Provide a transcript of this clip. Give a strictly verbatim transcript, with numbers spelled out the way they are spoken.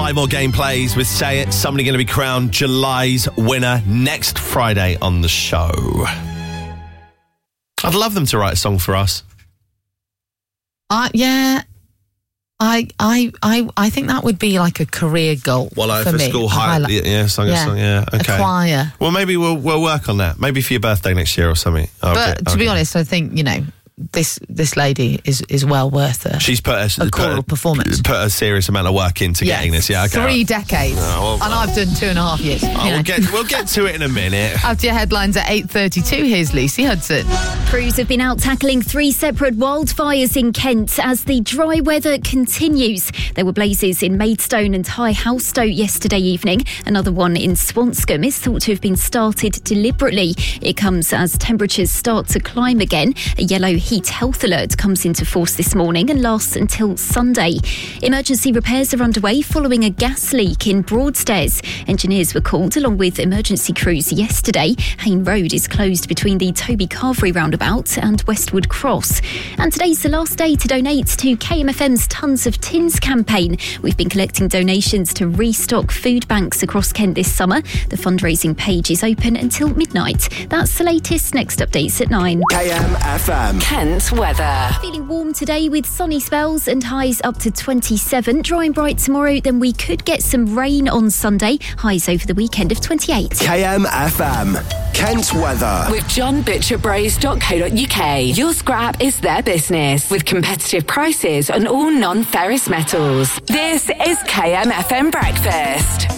Five more gameplays with Say It. Somebody going to be crowned July's winner next Friday on the show. I'd love them to write a song for us. Uh, yeah. I, I, I, I think that would be like a career goal. Well, like for, for me. school high, highlight. yeah, song, yeah. song, yeah, okay. A choir. Well, maybe we'll we'll work on that. Maybe for your birthday next year or something. Okay, but to okay. be honest, I think, you know, this this lady is, is well worth a, She's put a, a put choral a, performance. Put a serious amount of work into Yes. getting this. Yeah, okay. Three decades. Oh, well, and I've done two and a half years. Oh, you know. we'll get we'll get to it in a minute. After your headlines at eight thirty-two, here's Lucy Hudson. Crews have been out tackling three separate wildfires in Kent as the dry weather continues. There were blazes in Maidstone and High Halstow yesterday evening. Another one in Swanscombe is thought to have been started deliberately. It comes as temperatures start to climb again. A yellow heat health alert comes into force this morning and lasts until Sunday. Emergency repairs are underway following a gas leak in Broadstairs. Engineers were called along with emergency crews yesterday. Hayne Road is closed between the Toby Carvery roundabout and Westwood Cross. And today's the last day to donate to K M F M's Tons of Tins campaign. We've been collecting donations to restock food banks across Kent this summer. The fundraising page is open until midnight. That's the latest. Next updates at nine. K M F M. Kent weather. Feeling warm today with sunny spells and highs up to twenty-seven. Dry and bright tomorrow, then we could get some rain on Sunday. Highs over the weekend of twenty-eight. K M F M. Kent weather. With john butcher bros dot co dot uk. Your scrap is their business with competitive prices on all non-ferrous metals. This is K M F M Breakfast.